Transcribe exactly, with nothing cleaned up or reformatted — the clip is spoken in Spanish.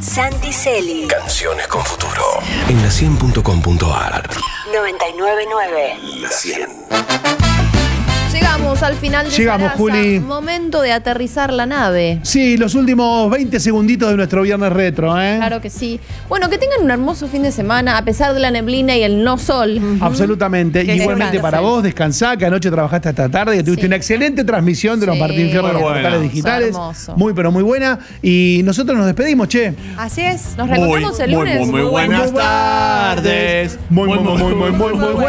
Santi Celi. Canciones con futuro. En la cien punto com punto ar. noventa y nueve punto nueve. La cien. Llegamos al final de Llegamos, Sarasa. Juli. Momento de aterrizar la nave. Sí, los últimos veinte segunditos de nuestro viernes retro, ¿eh? Claro que sí. Bueno, que tengan un hermoso fin de semana, a pesar de la neblina y el no sol. Absolutamente. Que Igualmente descansen. para vos, descansá, que anoche trabajaste hasta tarde, que tuviste Sí. una excelente transmisión de los Sí. Martín Fierro de los Muy portales buena. digitales. Hermoso. Muy, pero muy buena. Y nosotros nos despedimos, che. Así es. Nos reencontramos el Muy, lunes. muy, muy buenas Muy buenas tardes. Muy, muy, muy, muy, muy, muy, muy buenas.